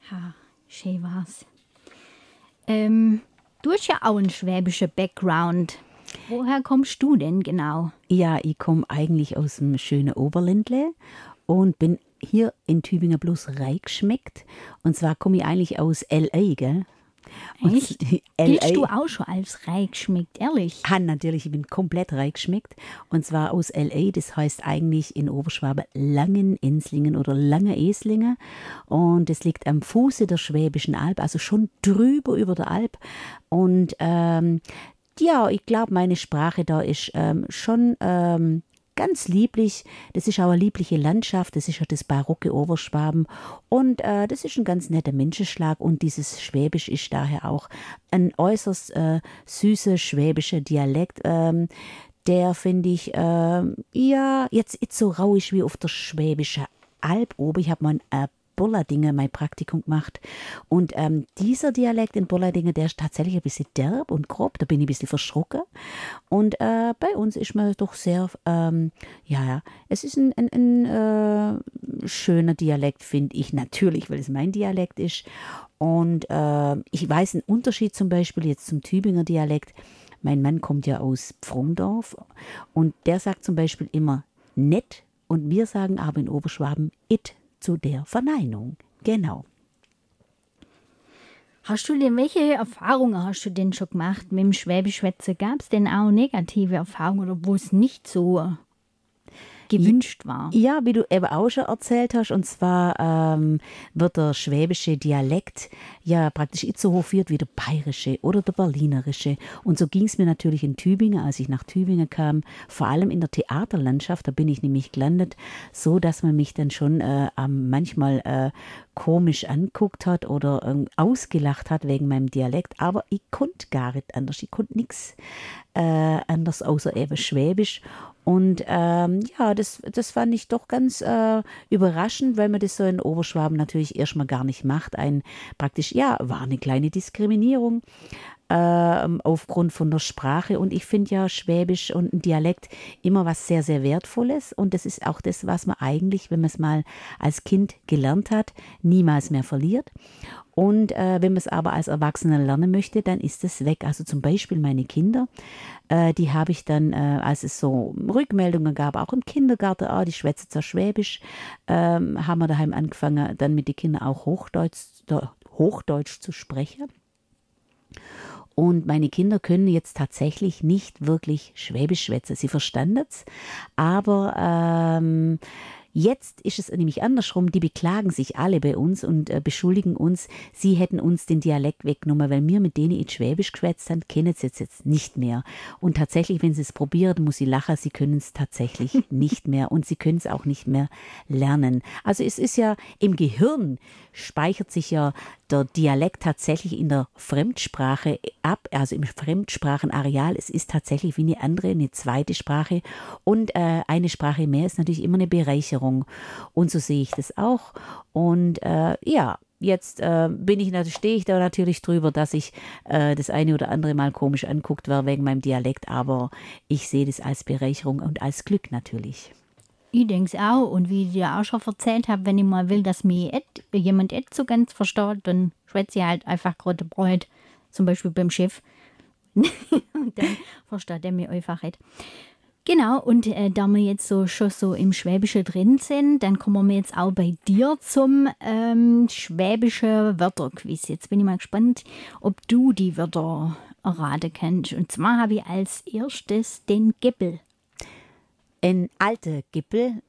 Ha, schön war's. Du hast ja auch einen schwäbischen Background. Woher kommst du denn genau? Ja, ich komme eigentlich aus dem schönen Oberländle und bin hier in Tübingen bloß reingeschmeckt. Und zwar komme ich eigentlich aus L.A., gell? Und Echt? Giltst du auch schon als reich geschmeckt, ehrlich? Natürlich, ich bin komplett reingeschmeckt. Und zwar aus L.A., das heißt eigentlich in Oberschwaben Langenenslingen oder Lange-Eslingen. Und es liegt am Fuße der Schwäbischen Alb, also schon drüber über der Alb. Und ja, ich glaube, meine Sprache da ist schon ganz lieblich. Das ist auch eine liebliche Landschaft. Das ist ja das barocke Oberschwaben. Und das ist ein ganz netter Menschenschlag. Und dieses Schwäbisch ist daher auch ein äußerst süßer schwäbischer Dialekt. Der finde ich, ja, jetzt nicht so rauig wie auf der Schwäbischen Alb oben. Ich habe mal ein Bollardingen mein Praktikum gemacht. Und dieser Dialekt in Bollardingen, der ist tatsächlich ein bisschen derb und grob. Da bin ich ein bisschen verschrocken. Und bei uns ist man doch sehr, ja, es ist ein schöner Dialekt, finde ich natürlich, weil es mein Dialekt ist. Und ich weiß einen Unterschied zum Beispiel jetzt zum Tübinger Dialekt. Mein Mann kommt ja aus Pfromdorf und der sagt zum Beispiel immer nett und wir sagen aber in Oberschwaben it zu der Verneinung. Genau. Welche Erfahrungen hast du denn schon gemacht mit dem Schwäbischwätze? Gab es denn auch negative Erfahrungen oder wo es nicht so gewünscht war? Ja, wie du eben auch schon erzählt hast, und zwar wird der schwäbische Dialekt ja praktisch nicht so hofiert wie der bayerische oder der berlinerische. Und so ging es mir natürlich in Tübingen, als ich nach Tübingen kam, vor allem in der Theaterlandschaft, da bin ich nämlich gelandet, so dass man mich dann schon manchmal komisch anguckt hat oder ausgelacht hat wegen meinem Dialekt. Aber ich konnte gar nicht anders, ich konnte nichts anders außer eben Schwäbisch. Und ja, das fand ich doch ganz überraschend, weil man das so in Oberschwaben natürlich erstmal gar nicht macht. Praktisch, ja, war eine kleine Diskriminierung aufgrund von der Sprache. Und ich finde ja Schwäbisch und ein Dialekt immer was sehr, sehr Wertvolles. Und das ist auch das, was man eigentlich, wenn man es mal als Kind gelernt hat, niemals mehr verliert. Und wenn man es aber als Erwachsener lernen möchte, dann ist es weg. Also zum Beispiel meine Kinder, die habe ich dann, als es so Rückmeldungen gab, auch im Kindergarten, die schwätzen zwar Schwäbisch, haben wir daheim angefangen, dann mit den Kindern auch Hochdeutsch zu sprechen. Und meine Kinder können jetzt tatsächlich nicht wirklich Schwäbisch schwätzen. Sie verstanden es, aber jetzt ist es nämlich andersrum, die beklagen sich alle bei uns und beschuldigen uns, sie hätten uns den Dialekt weggenommen, weil wir mit denen in Schwäbisch geschwätzt haben, kennen sie jetzt nicht mehr. Und tatsächlich, wenn sie es probieren, muss ich lachen, sie können es tatsächlich nicht mehr und sie können es auch nicht mehr lernen. Also es ist ja, im Gehirn speichert sich ja der Dialekt tatsächlich in der Fremdsprache ab, also im Fremdsprachenareal. Es ist tatsächlich wie eine andere, eine zweite Sprache und eine Sprache mehr ist natürlich immer eine Bereicherung und so sehe ich das auch und ja, jetzt stehe ich da natürlich drüber, dass ich das eine oder andere Mal komisch anguckt werde wegen meinem Dialekt, aber ich sehe das als Bereicherung und als Glück natürlich. Ich denke es auch. Und wie ich dir auch schon erzählt habe, wenn ich mal will, dass mich jemand so ganz versteht, dann schwätze ich halt einfach gerade Brot, zum Beispiel beim Chef. Und dann versteht er mich einfach nicht. Genau, und da wir jetzt schon so im Schwäbischen drin sind, dann kommen wir jetzt auch bei dir zum schwäbischen Wörterquiz. Jetzt bin ich mal gespannt, ob du die Wörter erraten kannst. Und zwar habe ich als erstes den Geppel. Ein alter Gippel,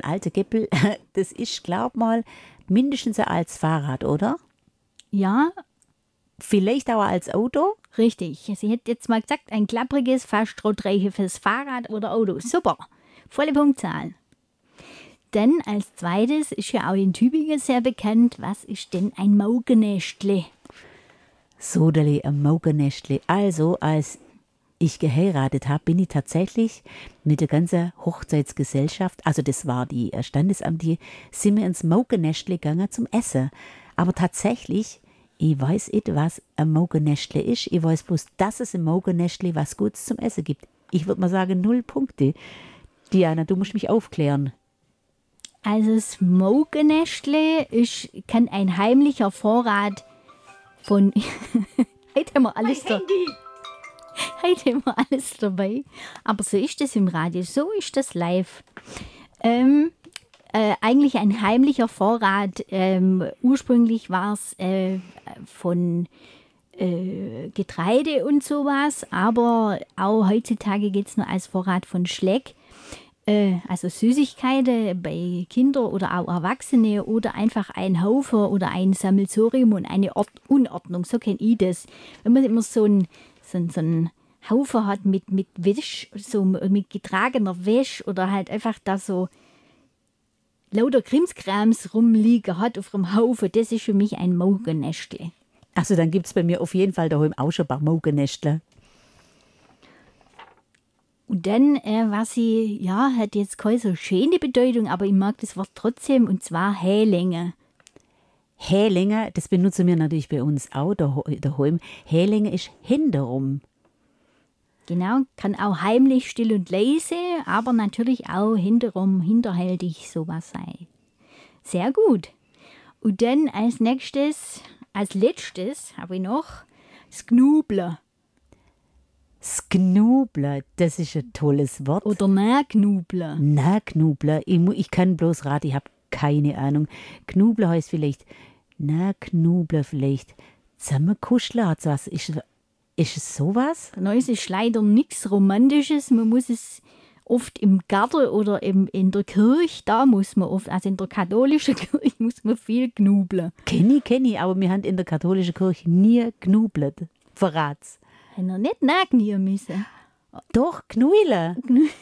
das ist, glaub mal, mindestens ein altes Fahrrad, oder? Ja, Vielleicht auch als Auto? richtig. Sie hätte jetzt mal gesagt, ein klappriges, fast rotreiches Fahrrad oder Auto. Super, volle Punktzahl. Dann als zweites ist ja auch in Tübingen sehr bekannt, was ist denn ein Maugenästle? Sodeli, ein Maugernestli. Also, als ich geheiratet habe, bin ich tatsächlich mit der ganzen Hochzeitsgesellschaft, also das war die Standesamt, die sind wir ins Maugernestli gegangen zum Essen. Aber tatsächlich, ich weiß nicht, was ein Maugernestli ist. Ich weiß bloß, dass es im Maugernestli was Gutes zum Essen gibt. Ich würde mal sagen 0 Punkte. Diana, du musst mich aufklären. Also das Mogenästle kann ein heimlicher Vorrat von... Heute haben wir alles Heute haben wir alles dabei. Aber so ist das im Radio, so ist das live. Eigentlich ein heimlicher Vorrat. Ursprünglich war es von Getreide und sowas, aber auch heutzutage geht es nur als Vorrat von Schleck. Also Süßigkeiten bei Kindern oder auch Erwachsene oder einfach ein Haufen oder ein Sammelsurium und eine Unordnung, so kenne ich das. Wenn man immer so einen Haufen hat mit Wäsch, so mit getragener Wäsche oder halt einfach da so lauter Krimskrams rumliegen hat auf dem Haufen, das ist für mich ein Mogenästle. Also dann gibt es bei mir auf jeden Fall daheim auch schon ein paar Mogenästle. Und dann, hat jetzt keine so schöne Bedeutung, aber ich mag das Wort trotzdem, und zwar Hählänge. Hählänge, das benutzen wir natürlich bei uns auch daheim. Hählänge ist hinterum. Genau, kann auch heimlich, still und leise, aber natürlich auch hinterhältig sowas sein. Sehr gut. Und dann als letztes habe ich noch das Gnubler. Sknubler, das ist ein tolles Wort. Oder Nähknubler. Nähknubler, ich kann bloß raten, ich habe keine Ahnung. Knubler heißt vielleicht, Nähknubler vielleicht, Zusammenkuscheln hat was. Ist es sowas? Nein, es ist leider nichts Romantisches. Man muss es oft im Garten oder in der Kirche, da muss man oft, also in der katholischen Kirche muss man viel knubeln. Kenn ich, aber wir haben in der katholischen Kirche nie knubelt. Verrat's. Haben wir nicht nachknien müssen? Doch, Knuile.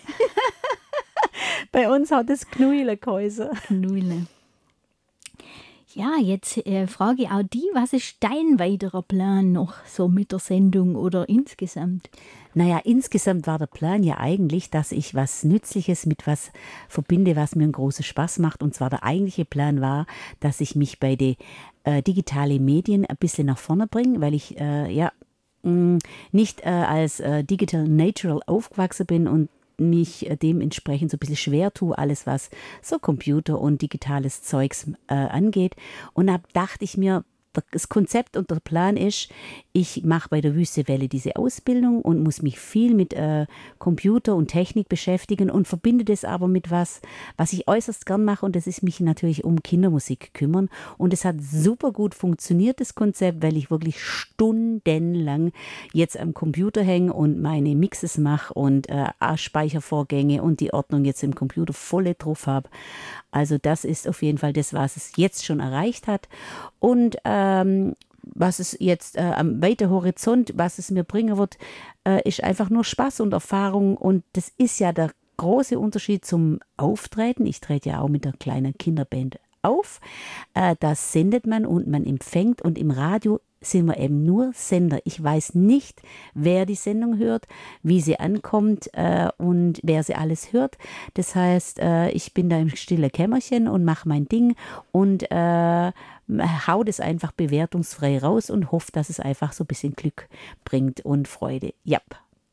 Bei uns hat es Knuile geheißen. Knuile. Ja, jetzt frage ich auch die, was ist dein weiterer Plan noch so mit der Sendung oder insgesamt? Naja, insgesamt war der Plan ja eigentlich, dass ich was Nützliches mit was verbinde, was mir einen großen Spaß macht. Und zwar der eigentliche Plan war, dass ich mich bei den digitalen Medien ein bisschen nach vorne bringe, weil ich nicht als Digital Natural aufgewachsen bin und mich dementsprechend so ein bisschen schwer tue, alles was so Computer und digitales Zeugs angeht. Und da dachte ich mir, das Konzept und der Plan ist, ich mache bei der Wüste Welle diese Ausbildung und muss mich viel mit Computer und Technik beschäftigen und verbinde das aber mit was ich äußerst gern mache, und das ist mich natürlich um Kindermusik kümmern. Und es hat super gut funktioniert, das Konzept, weil ich wirklich stundenlang jetzt am Computer hänge und meine Mixes mache und Speichervorgänge und die Ordnung jetzt im Computer voll drauf habe. Also das ist auf jeden Fall das, was es jetzt schon erreicht hat. Und was es jetzt am weiten Horizont, was es mir bringen wird, ist einfach nur Spaß und Erfahrung. Und das ist ja der große Unterschied zum Auftreten. Ich trete ja auch mit einer kleinen Kinderband auf. Das sendet man und man empfängt, und im Radio sind wir eben nur Sender. Ich weiß nicht, wer die Sendung hört, wie sie ankommt und wer sie alles hört. Das heißt, ich bin da im stillen Kämmerchen und mache mein Ding und hau das einfach bewertungsfrei raus und hoffe, dass es einfach so ein bisschen Glück bringt und Freude. Ja.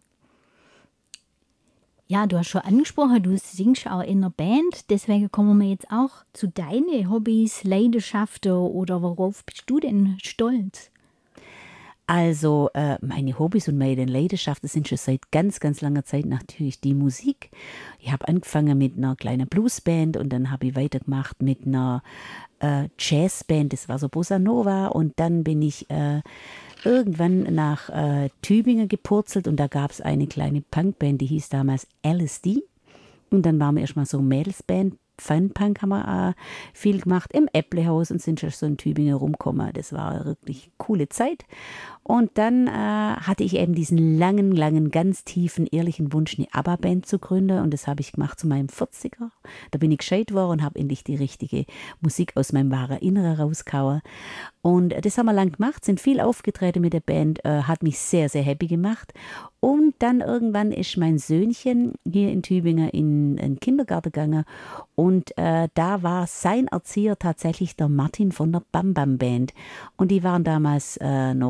Ja, du hast schon angesprochen, du singst auch in einer Band, deswegen kommen wir jetzt auch zu deinen Hobbys, Leidenschaften, oder worauf bist du denn stolz? Also meine Hobbys und meine Leidenschaften sind schon seit ganz, ganz langer Zeit natürlich die Musik. Ich habe angefangen mit einer kleinen Bluesband und dann habe ich weitergemacht mit einer Jazzband, das war so Bossa Nova, und dann bin ich irgendwann nach Tübingen gepurzelt und da gab es eine kleine Punkband, die hieß damals LSD, und dann waren wir erstmal so Mädelsband. Funpunk haben wir viel gemacht im Äpplehaus und sind schon so in Tübingen rumgekommen. Das war eine wirklich coole Zeit. Und dann hatte ich eben diesen langen, ganz tiefen, ehrlichen Wunsch, eine ABBA-Band zu gründen. Und das habe ich gemacht zu meinem 40er. Da bin ich gescheit worden und habe endlich die richtige Musik aus meinem wahren Inneren rausgehauen. Und das haben wir lang gemacht, sind viel aufgetreten mit der Band, hat mich sehr, sehr happy gemacht. Und dann irgendwann ist mein Söhnchen hier in Tübingen in den Kindergarten gegangen. Und da war sein Erzieher tatsächlich der Martin von der Bam Bam Band. Und die waren damals noch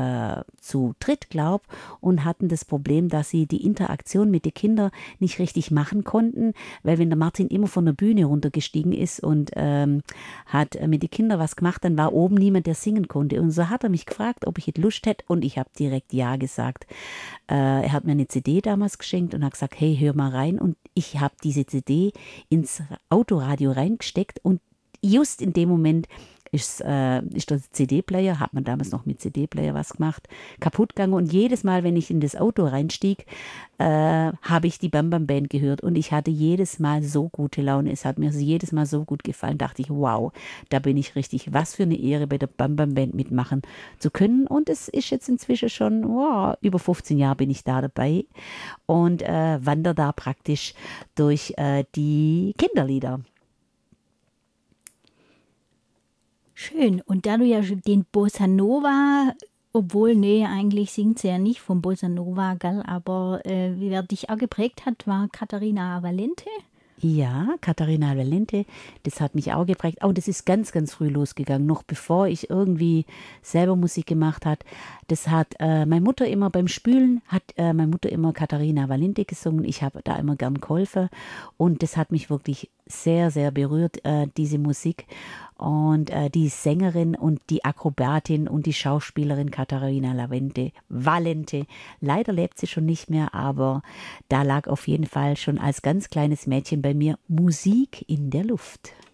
zu dritt, glaub, und hatten das Problem, dass sie die Interaktion mit den Kindern nicht richtig machen konnten, weil wenn der Martin immer von der Bühne runtergestiegen ist und hat mit den Kindern was gemacht, dann war oben niemand, der singen konnte. Und so hat er mich gefragt, ob ich jetzt Lust hätte, und ich habe direkt ja gesagt. Er hat mir eine CD damals geschenkt und hat gesagt, hey, hör mal rein. Und ich habe diese CD ins Autoradio reingesteckt, und just in dem Moment ist der CD-Player, hat man damals noch mit CD-Player was gemacht, kaputt gegangen. Und jedes Mal, wenn ich in das Auto reinstieg, habe ich die Bam Bam Band gehört, und ich hatte jedes Mal so gute Laune. Es hat mir jedes Mal so gut gefallen. Dachte ich, wow, da bin ich richtig. Was für eine Ehre, bei der Bam Bam Band mitmachen zu können. Und es ist jetzt inzwischen schon, wow, über 15 Jahre bin ich da dabei und wandere da praktisch durch die Kinderlieder. Schön. Und da du ja den Bossa Nova, obwohl, nee, eigentlich singt sie ja nicht vom Bossa Nova, gell, aber wer dich auch geprägt hat, war Catarina Valente. Ja, Catarina Valente, das hat mich auch geprägt. Oh, das ist ganz, ganz früh losgegangen, noch bevor ich irgendwie selber Musik gemacht hat. Das hat meine Mutter immer beim Spülen, hat meine Mutter immer Catarina Valente gesungen. Ich habe da immer gern geholfen, und das hat mich wirklich sehr, sehr berührt, diese Musik. Und die Sängerin und die Akrobatin und die Schauspielerin Catarina Valente. Leider lebt sie schon nicht mehr, aber da lag auf jeden Fall schon als ganz kleines Mädchen bei mir Musik in der Luft.